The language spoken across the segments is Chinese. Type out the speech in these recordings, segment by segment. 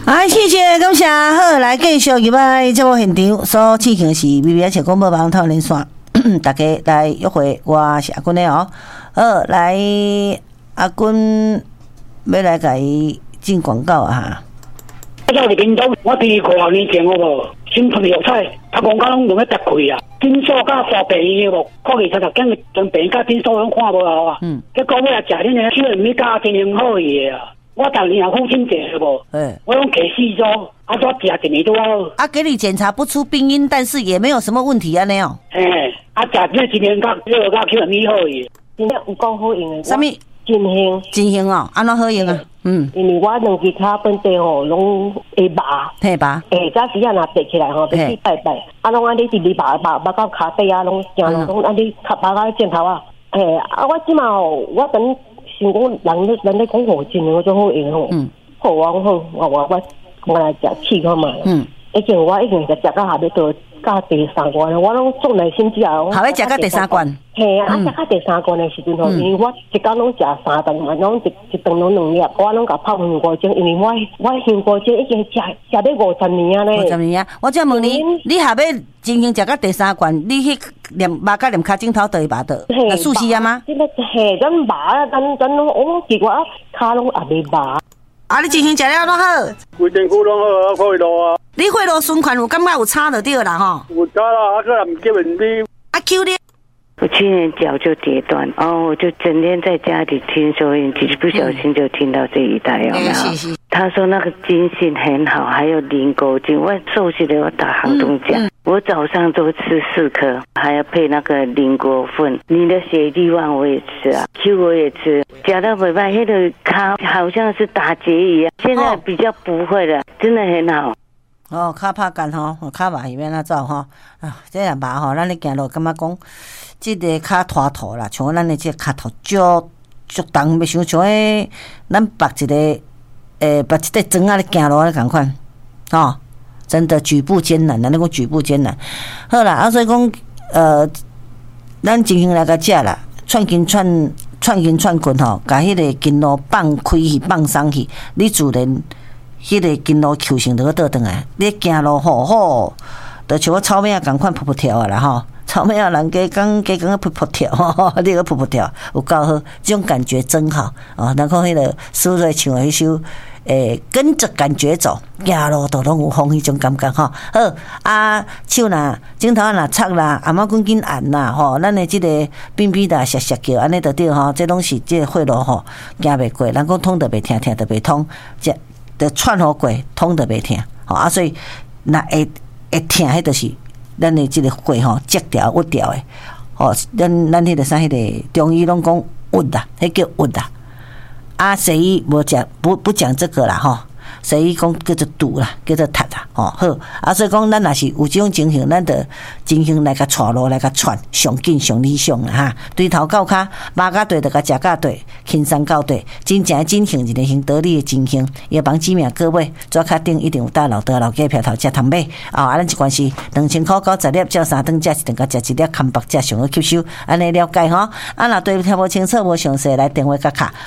谢谢感谢，好来继续入来节目现场，所进行是 BBS 广播网透连线，大家来约会，我是阿君的哦。好来，阿君要来甲伊进广告啊哈。 我到屏东，我第5年前好无，新春药彩，他讲甲拢用咧搭开啊，诊所甲大病院无，国语才才讲将病甲诊所拢看无好啊。结果我也食恁个酒，咪加真灵好个啊。我逐年也父亲节好无，我拢给4周，啊，我食1年多好。啊， 给你检查不出病因，但是也没有什么问题啊，那样。 啊，食这1年甲6甲9咪好个， 真正有够好用的。 什么？真香哦，安怎好用啊？ 因为我两只脚本地吼，拢会麻， 嘿麻。 早时啊，若爬起来吼，要去拜拜，啊，拢安尼直直麻到骹底啊，拢行路拢安尼麻到肩头啊。啊，我即马吼，我等想讲人咧讲我真香，就好用吼。好啊，好，我来食试看嘛。已经食到下尾到第3关了，我拢做内心之后。 后尾食到第3关。 嘿啊，食到第3关的时阵吼，因为我一工拢食3顿嘛，拢一顿拢2粒，我拢甲泡香菇精，因为我香菇精已经食要50年啊咧。50 年啊！我再问你下尾真行食到第3关，你迄连麻甲连骹枕头都会麻到，那舒适啊吗？ 嘿，咱麻啊，咱我结果骹拢也未麻。 啊！你真行食了拢好， 规身躯拢好啊，血路啊。 你血路循环有感觉有差就对啦吼。 有差啦，啊个人叫人你。 啊 Q 你。 我去年脚就跌断，然后我就整天在家里听收音机，不小心就听到这一代有没有？他说那个筋性很好，还有磷沟精，我瘦下来我打航动奖。我早上都吃4颗，还要配那个磷锅粉。你的血力旺我也吃啊 ，Q 我也吃，夹到尾巴那个卡好像是打结一样，现在比较不会了，真的很好。 哦，卡拍干吼，卡麻里面那走吼，啊，这也麻吼，咱咧行路感觉讲，这个卡拖土啦，像咱的这卡头足重，袂想像迄咱绑一个绑一块砖啊咧行路咧共款，吼。真的举步艰难的，那个举步艰难。好啦，啊，所以讲，咱进行来个食啦，串筋串棍吼，把迄个筋路放开去，放松去，你自然迄个筋路球性就会倒转来。你行路好，就像我草莓啊共款扑跳啊啦吼。草莓啊，人家讲扑跳，你个扑跳有够好，这种感觉真好哦。然后迄个苏芮唱的迄首。跟着感觉走，行路都拢有风迄种感觉吼。好啊，手若枕头若擦啦，阿妈紧紧按啦吼，咱的即个冰冰的涩涩叫，安尼就对吼。这拢是即个血路吼，行袂过，人讲通就袂听，听就袂通，这就串好过，通就袂听。吼啊，所以若会听，迄就是咱的即个血吼，截掉、屈掉的。吼，咱迄个啥，迄个中医拢讲屈啦，迄叫屈啦。啊，西医无讲不讲这个啦吼，西医讲叫做堵啦，叫做塌啦，吼好啊，所以讲咱若是有这种情形，咱得进行来个带路来个传，上紧上理想啦哈，对头到骹，麻甲对着甲食甲对，轻松到对，真正进行一个行得力的进行，要帮指名各位，左脚顶一定有大老鸡票头食通买啊，咱一罐是2000块90粒，照3顿食一顿，甲食一粒康白食上好吸收，安尼了解吼。啊，若对听无清楚无详细，来电话甲卡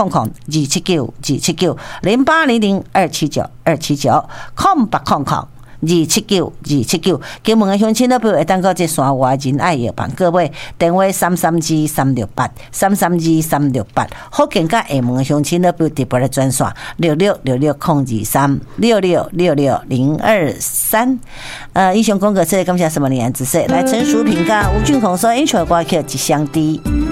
0800-279-279 0800-279-279 金门的乡亲老朋友会当到这山外仁爱药房各位电话332-368福建甲厦门的乡亲老朋友直播的专线6666-023 6666-023。以上广告词感谢什么李安子说来陈淑萍甲吴俊宏所演唱的歌曲《一双滴》。